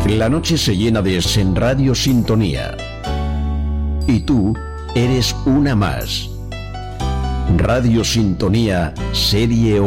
La noche se llena de en Radio Sintonía. Y tú eres una más. Radio Sintonía, serie